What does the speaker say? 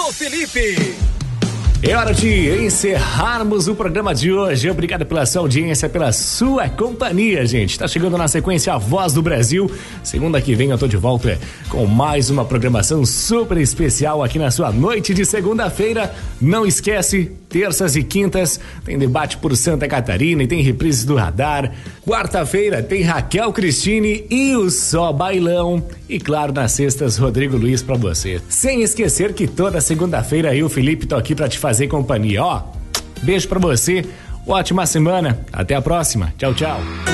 do Felipe. É hora de encerrarmos o programa de hoje. Obrigado pela sua audiência, pela sua companhia, gente. Tá chegando na sequência a Voz do Brasil. Segunda que vem eu tô de volta com mais uma programação super especial aqui na sua noite de segunda-feira. Não esquece, terças e quintas tem debate por Santa Catarina e tem reprise do Radar. Quarta-feira tem Raquel Cristine e o Só Bailão. E claro, nas sextas, Rodrigo Luiz pra você. Sem esquecer que toda segunda-feira eu, Felipe, tô aqui pra te fazer companhia, ó. Beijo pra você, ótima semana, até a próxima, tchau, tchau.